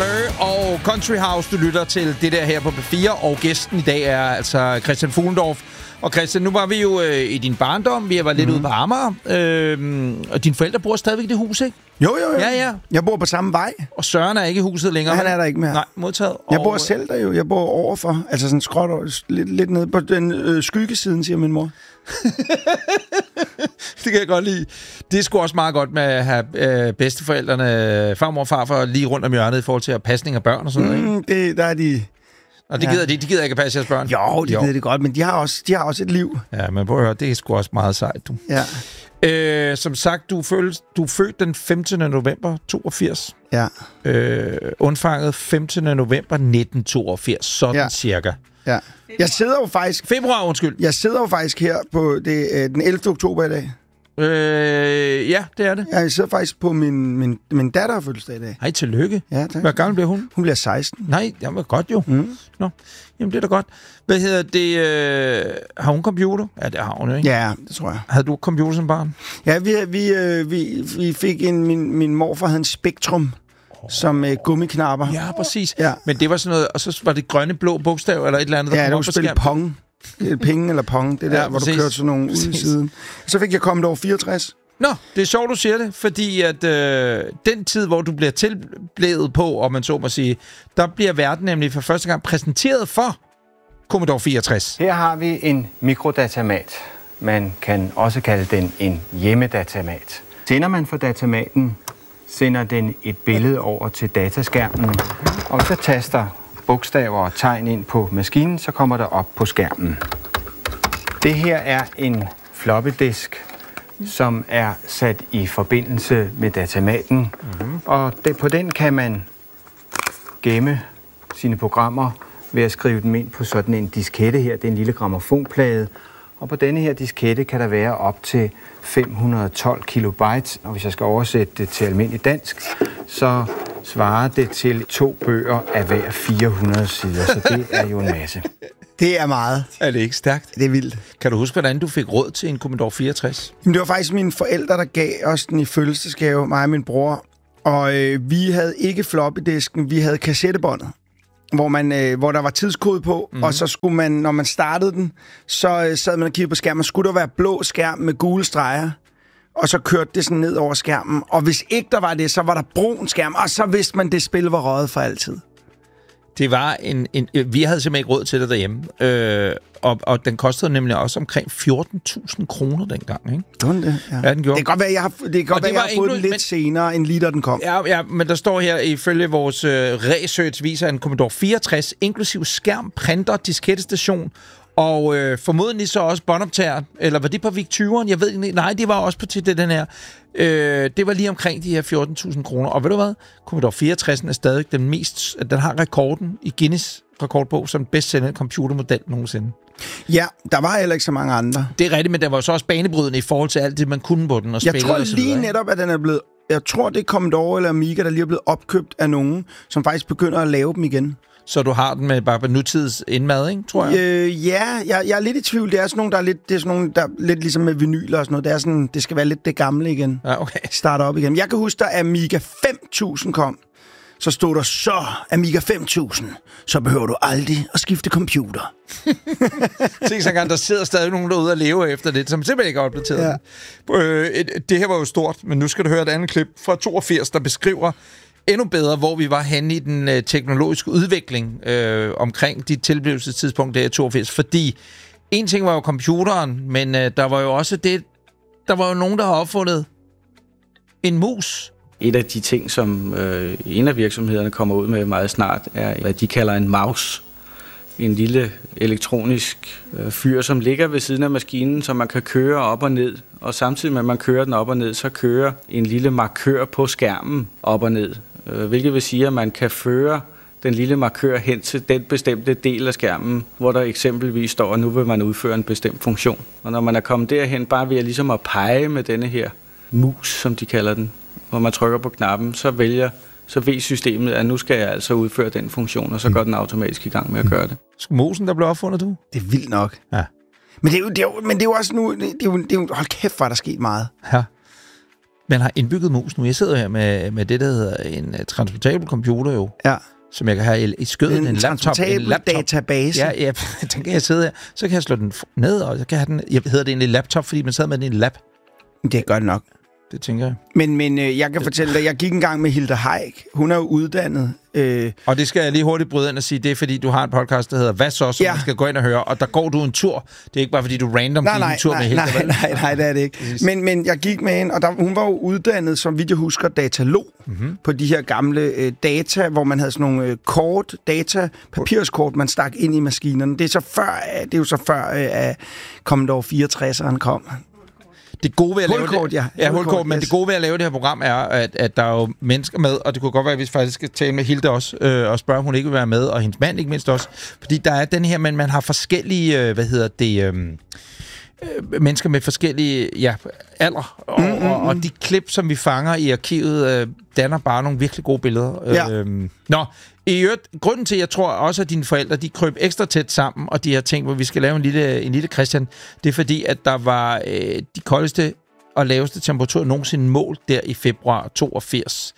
Blur og Country House, du lytter til det der her på P4, og gæsten i dag er altså Christian Fuhlendorff. Og Christian, nu var vi jo i din barndom, vi var lidt ude på Amager, og dine forældre bor stadigvæk i det hus, ikke? Jo. Ja. Jeg bor på samme vej. Og Søren er ikke i huset længere. Han er der ikke mere. Nej, modtaget. Jeg bor selv der jo. Jeg bor overfor. Altså sådan skråt over, lidt nede på den skyggesiden, siger min mor. Det kan jeg godt lide. Det er sgu også meget godt med at have bedsteforældrene, farmor og farfar, lige rundt om hjørnet i forhold til pasning af børn og sådan noget, ikke? Der er de... Og det gider de gider ikke at passe jeres børn? Jo, det gider de godt, men de har også et liv. Ja, men prøv at høre, det er sgu også meget sejt, du. Ja. Som sagt, du er født den 15. november 82. Ja. Undfanget 15. november 1982, sådan cirka. Ja. Jeg sidder jo faktisk... Februar, undskyld. Jeg sidder jo faktisk her på den 11. oktober i dag. Ja, det er det. Ja, jeg sidder faktisk på min datter har fødselsdag i dag. Hej, tillykke. Ja, tak. Hvor gammel bliver hun? Hun bliver 16. Nej, det var godt jo. Nå, jamen det er da godt. Hvad hedder det? Har hun computer? Ja, det har hun jo, ikke? Ja, det tror jeg. Havde du computer som barn? Ja, vi fik min morfar havde en Spektrum som gummiknapper. Ja, præcis. Ja. Men det var sådan noget, og så var det grønne blå bogstav eller et eller andet, der kom op på skærmen. Pong. Penge eller pong, det der, hvor du kørte sådan nogle ud i siden. Så fik jeg kommet over 64. Nå, det er sjovt, du siger det, fordi at den tid, hvor du bliver tilblædet på, og man så må sige, der bliver verden nemlig for første gang præsenteret for Commodore 64. Her har vi en mikrodatamat. Man kan også kalde den en hjemmedatamat. Tænder man for datamaten, sender den et billede over til dataskærmen, og så taster bogstaver og tegn ind på maskinen, så kommer der op på skærmen. Det her er en floppy disk, som er sat i forbindelse med datamaten, og på den kan man gemme sine programmer ved at skrive dem ind på sådan en diskette her. Det er en lille grammofonplade, og på denne her diskette kan der være op til 512 kilobyte, og hvis jeg skal oversætte det til almindelig dansk, så svarer det til 2 bøger af hver 400 sider, så det er jo en masse. Det er meget. Er det ikke stærkt? Det er vildt. Kan du huske, hvordan du fik råd til en Commodore 64? Jamen, det var faktisk mine forældre, der gav os den i fødselsdagsgave, mig og min bror. Og vi havde ikke floppydisken, vi havde kassettebåndet, hvor der var tidskode på, og så skulle man, når man startede den, så sad man og kiggede på skærmen, skulle der være blå skærm med gule streger, og så kørte det sådan ned over skærmen. Og hvis ikke der var det, så var der brun skærm, og så vidste man, det spil var røget for altid. Det var vi havde simpelthen ikke råd til det derhjemme, og den kostede nemlig også omkring 14.000 kroner dengang, ikke? Sådan det, ja. Ja, den gjorde. Det kan godt være, jeg har fået den lidt senere, end lige da den kom. Ja, men der står her, ifølge vores research, viser en Commodore 64, inklusiv skærm, printer, diskettestation, og formodentlig så også båndoptager, eller var det på VIC 20'eren? Jeg ved ikke, nej, det var også på til den her. Det var lige omkring de her 14.000 kroner. Og ved du hvad? Commodore 64 er stadig den har rekorden i Guinness rekordbog som bedst sælgende computermodel nogensinde. Ja, der var heller ikke så mange andre. Det er rigtigt, men den var så også banebrydende i forhold til alt det, man kunne på den og spille. Jeg tror lige netop, at den er blevet... Jeg tror, det er Commodore eller Amiga, der lige er blevet opkøbt af nogen, som faktisk begynder at lave dem igen. Så du har den med bare nutids indmad, ikke, tror jeg? Jeg er lidt i tvivl. Det er sådan nogle, der er lidt ligesom med vinyler og sådan noget. Det er sådan, det skal være lidt det gamle igen. Ja, okay. Starte op igen. Jeg kan huske, da Amiga 5000 kom, så stod der så Amiga 5000, så behøver du aldrig at skifte computer. Tænk så engang, der sidder stadig nogen derude og lever efter det, som simpelthen ikke er opdateret. Ja. Det her var jo stort, men nu skal du høre et andet klip fra 82, der beskriver endnu bedre, hvor vi var henne i den teknologiske udvikling omkring de tilblivelsestidspunkt der i 82. Fordi en ting var jo computeren, men der var jo også der var jo nogen, der har opfundet en mus. Et af de ting, som en af virksomhederne kommer ud med meget snart, er, hvad de kalder en mouse. En lille elektronisk fyr, som ligger ved siden af maskinen, så man kan køre op og ned. Og samtidig med, at man kører den op og ned, så kører en lille markør på skærmen op og ned. Hvilket vil sige, at man kan føre den lille markør hen til den bestemte del af skærmen, hvor der eksempelvis står, at nu vil man udføre en bestemt funktion. Og når man er kommet derhen, bare ved ligesom at pege med denne her mus, som de kalder den, hvor man trykker på knappen, så ved systemet, at nu skal jeg altså udføre den funktion, og så går den automatisk i gang med at gøre det. Musen, der blev opfundet, du? Det er vildt nok. Ja. Men det er jo også nu, hold kæft, hvor der sket meget. Ja. man har indbygget mus nu. Jeg sidder her med det, der hedder en transportabel computer jo. Ja. Som jeg kan have i skødet. En laptop. Database. Ja, den kan jeg sidde her. Så kan jeg slå den ned, og så kan jeg have den... Jeg hedder det egentlig laptop, fordi man sad med den i en lab. Det er godt nok. Det tænker jeg. Men jeg kan fortælle dig, jeg gik en gang med Hilde Haik. Hun er jo uddannet. Og det skal jeg lige hurtigt bryde ind og sige, det er fordi, du har en podcast, der hedder Hvad så, som man skal gå ind og høre. Og der går du en tur. Det er ikke bare fordi, du random gik en tur med Hilde. Nej, det er det ikke. Men jeg gik med hende, og hun var jo uddannet, som vidt jeg husker, datalog på de her gamle data, hvor man havde sådan nogle papirskort, man stak ind i maskinerne. Det er jo så før, at Commodore 64'eren kom. Det gode ved at hulkort, lave det, hulkort, men det gode ved at lave det her program er, at der er jo mennesker med, og det kunne godt være, at vi faktisk skal tale med Hilde også, og spørge, om hun ikke vil være med, og hendes mand ikke mindst også. Fordi der er den her, men man har forskellige, mennesker med forskellige alder, og de klip, som vi fanger i arkivet, danner bare nogle virkelig gode billeder. I øvrigt, grunden til, jeg tror også, at dine forældre, de krøb ekstra tæt sammen, og de har tænkt, hvor vi skal lave en lille Christian, det er fordi, at der var de koldeste og laveste temperaturer nogensinde målt der i februar 82.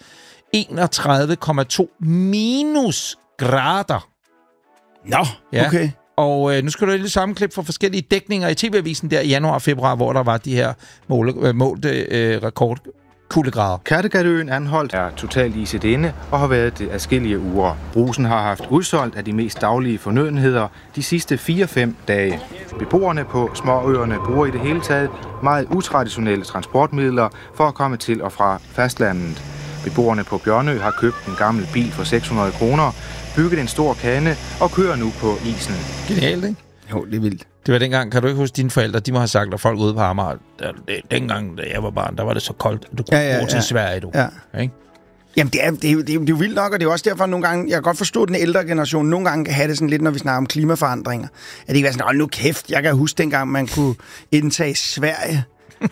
31,2 minusgrader. Nå, okay. Og nu skal du have et sammenklip for forskellige dækninger i TV-avisen der i januar og februar, hvor der var de her målte rekordkuldegrader. Kattegatøen Anholt er totalt iset inde og har været det adskillige uger. Brugsen har haft udsolgt af de mest daglige fornødenheder de sidste 4-5 dage. Beboerne på småøerne bruger i det hele taget meget utraditionelle transportmidler for at komme til og fra fastlandet. Beboerne på Bjørnø har købt en gammel bil for 600 kroner, bygget en stor kande og kører nu på isen. Genialt, ikke? Jo, det er vildt. Det var dengang, kan du ikke huske dine forældre, de må have sagt, at folk ude på Amager, dengang, da jeg var barn, der var det så koldt, at du kunne gå til Sverige, du. Ja. Ikke? Jamen, det er jo vildt nok, og det er også derfor, nogle gange, jeg kan godt forstå, at den ældre generation nogle gange kan have det sådan lidt, når vi snakker om klimaforandringer. At det ikke er sådan, nu kæft, jeg kan huske dengang, man kunne indtage Sverige.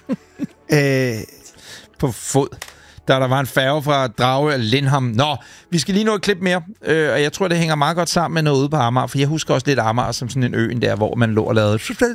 På fod. Der var en færge fra Drage og Lindholm. Nå, vi skal lige nå et klip mere, og jeg tror, det hænger meget godt sammen med noget ude på Amager, for jeg husker også lidt Amager som sådan en ø der, hvor man lå og lavede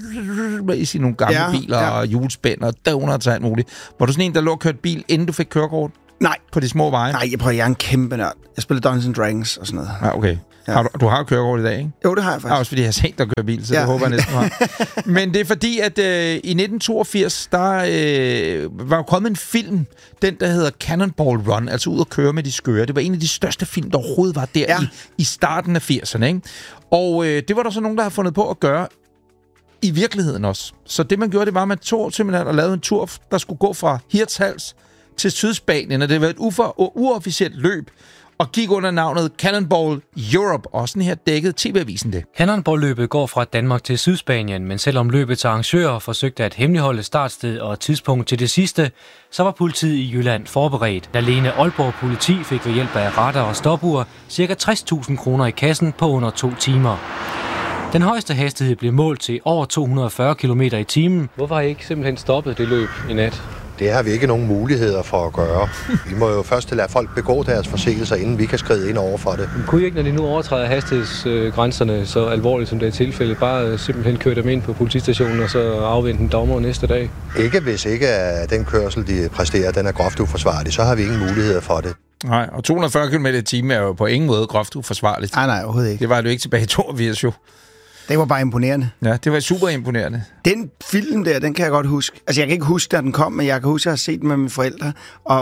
i sine nogle gamle biler og hjulspænd og donuts og alt muligt. Var du sådan en, der lå og kørte bil, inden du fik kørekort? Nej. På de små veje? Nej, jeg er en kæmpe nørd. Jeg spiller Dungeons & Dragons og sådan noget. Ja, okay. Ja. Du har kørekort i dag, ikke? Jo, det har jeg faktisk. Også fordi jeg har set dig køre bil, så det håber jeg næsten har. Men det er fordi, at i 1982, der var jo kommet en film, den der hedder Cannonball Run, altså ud at køre med de skøre. Det var en af de største film, der overhovedet var der i starten af 80'erne, ikke? Og det var der så nogen, der har fundet på at gøre i virkeligheden også. Så det, man gjorde, det var, at man tog simpelthen og lavede en tur, der skulle gå fra Hirtshals til Sydspanien, og det var et uofficielt løb, og gik under navnet Cannonball Europe, og sådan her dækkede TV-avisen det. Cannonball-løbet går fra Danmark til Sydspanien, men selvom løbets arrangører forsøgte at hemmeligholde startsted og tidspunkt til det sidste, så var politiet i Jylland forberedt. Alene Aalborg politi fik ved hjælp af radar og stopur ca. 60.000 kroner i kassen på under 2 timer. Den højeste hastighed blev målt til over 240 km i timen. Hvorfor har I ikke simpelthen stoppet det løb i nat? Det har vi ikke nogen muligheder for at gøre. Vi må jo først lade folk begå deres forseelser, inden vi kan skride ind over for det. Men kunne I ikke, når de nu overtræder hastighedsgrænserne så alvorligt, som det er tilfældet, bare simpelthen køre dem ind på politistationen og så afvente en dommer næste dag? Ikke hvis ikke den kørsel, de præsterer, den er groft uforsvarlig, så har vi ingen muligheder for det. Nej, og 240 km i timen er jo på ingen måde groft uforsvarligt. Nej, overhovedet ikke. Det var jo ikke tilbage i 82 jo. Det var bare imponerende. Ja, det var super imponerende. Den film der, den kan jeg godt huske. Altså, jeg kan ikke huske, da den kom, men jeg kan huske, at jeg har set den med mine forældre, og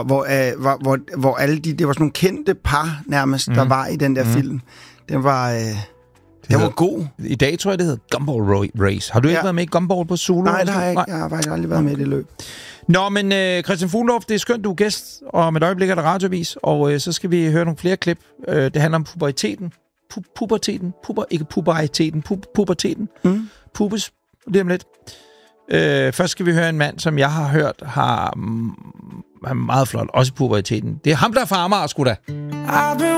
hvor alle det var sådan nogle kendte par nærmest, der var i den der film. Den var... Det var god. I dag tror jeg, det hedder Gumball Race. Har du ikke været med i Gumball på Zulu? Nej, det har jeg ikke. Jeg har faktisk aldrig været med i det løb. Nå, men Christian Fuglendorf, det er skønt, du er gæst, og med et øjeblik er der radiovis, og så skal vi høre nogle flere klip. Det handler om puberteten. Puberteten. Pubes. Lige om lidt. Først skal vi høre en mand, som jeg har hørt har meget flot, også i puberteten. Det er ham, der er fra Amager, sgu da.